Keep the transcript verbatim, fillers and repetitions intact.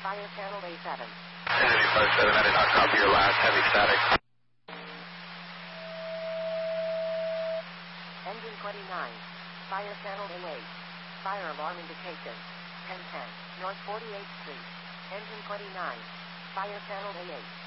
Fire channel A seven. Energy five seven, I did not copy your last heavy static. Engine twenty-nine. Fire channel A eight. Fire alarm indication. ten ten, North forty-eighth Street. Engine twenty-nine. Fire channel A eight.